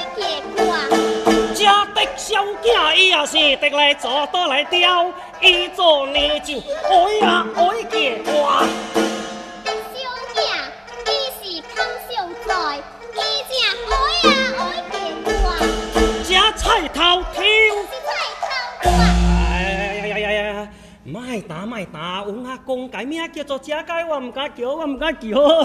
结果。 这的小囝伊也是得来做倒来雕，伊做呢就爱啊爱结果。 小囝伊是康上在，伊正爱啊爱结果。 这菜头挑。 是菜头大。 呀！莫打，有阿公改名叫做遮改，我唔敢叫。 哦，你阿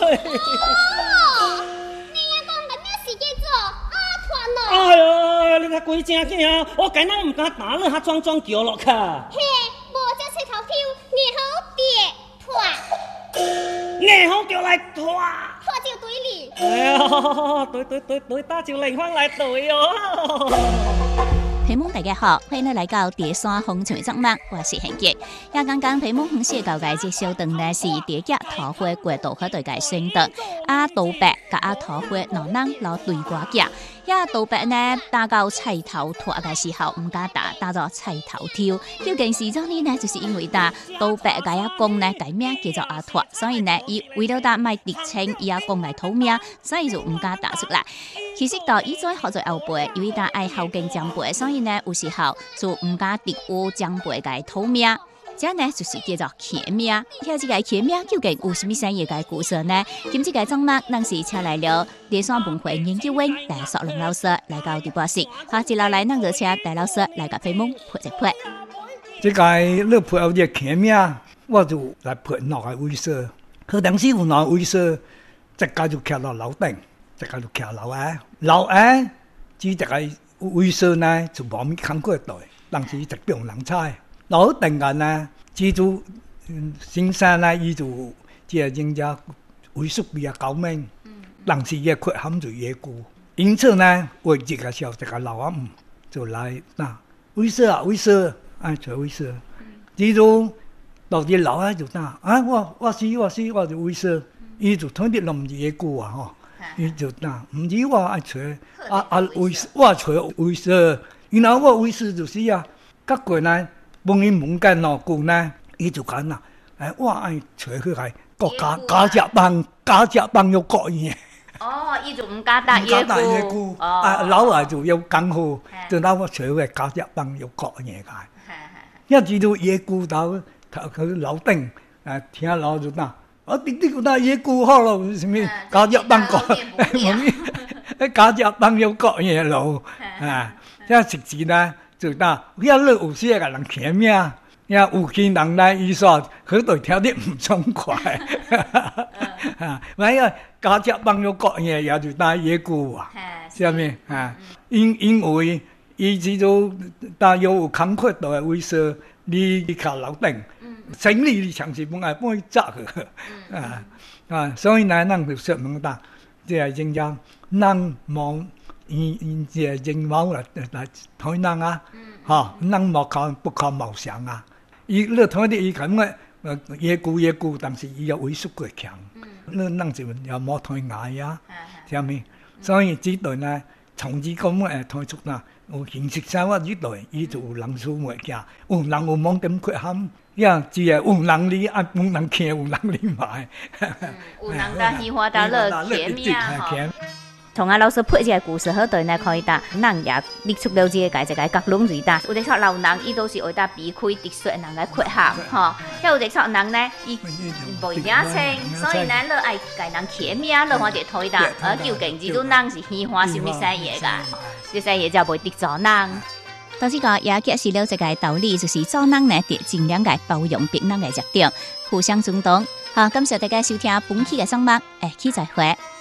公个名是叫做阿团咯。 哎呀，你较规正囝，我改人唔敢打，你较装叫落去。 嘿，无这菜头挑，硬好别拖， 硬好叫来拖。 拖就对哩。 哎呀，对，打就灵方来对哦。 皮蒙大家好，欢迎来到第三风吹节目，我是贤杰。也刚刚皮蒙分析到嘅这小段呢是第一桃花过渡去对嘅选择，杜白甲桃花两人老对瓜架，杜白呢打到菜头拖嘅时候唔敢打到菜头挑，究竟是怎呢？就是因为杜白嘅阿公呢改名叫做阿拖，所以呢伊为了打卖敌情，伊阿公来讨命，所以就唔敢打出来。其實到以前學在後輩，因為他愛孝敬長輩，所以呢有時候就唔敢敵有長輩嘅討命，這呢就是叫做騎命。聽這個騎命究竟有什麼生意嘅故事呢？今次嘅節目，咱是請來了第三文化研究院大索龍老師來到直播室。好，接落來咱就請大老師來個飛夢潑一潑。 這個你潑有隻騎命，我就來潑哪個位勢？可當時有哪個位勢，這個就徛到樓頂。這個就徛樓下只這個位勢呢就冇咩坎過來，當時就俾人猜。樓頂間呢，只就先生呢，伊就即係人家位數比較高明，當時也缺陷就也高，因此呢，為這個時候這個樓下就來嗱位勢啊位勢，哎做位勢，只就到啲樓下就嗱我就位勢，伊就推啲冧嘢高啊嗬。伊就唔止我愛找位勢，我找位勢，然後我位勢就是各個呢，幫伊問緊哪句呢，伊就講我愛找佢係國家家幫有國語。 哦，伊就唔敢打野菇， 老來就有功夫，就攞我找佢家幫有國語嘅。一知道野菇到佢樓頂，聽老就啲個大野菇好咯，什麼家家幫講，家家幫有講嘢咯，即係實際呢就一你有些個人騎命，有些人呢伊說佢對聽得唔暢快，咪家家幫有講嘢也就大野菇啊，係咪因為伊知道大有坎坷嘅位勢，你靠樓頂。生理你長時本來不會執所以呢，咱就說明到，即係人家人冇即係人冇來睇人啊，人冇靠不靠謀想啊，伊你睇啲伊咁嘅野菇，但是伊有萎縮過強，你人就又冇睇捱啊，係咪？所以這對呢，從此咁推出啦，有形式生活呢對，伊就有人數冇嘅，有人有冇點缺陷。只係有人你有人騎，有人你買， 有人打喜歡打樂騎命同阿老師配一個故事好對呢，可以打人也列出了這個角龍瑞打，有啲錯老人伊都是會打避開特殊嘅人嘅缺陷，有啲錯人呢伊唔一定清，所以呢你愛改人騎命，你看就推打，而究竟呢種人是喜歡什麼生嘢㗎？這生嘢就袂得罪人。當時個也揭示了這個道理，就是做人呢，得盡量嘅包容別人嘅弱點，互相尊重。好，感謝大家收聽本期嘅節目，下期再會。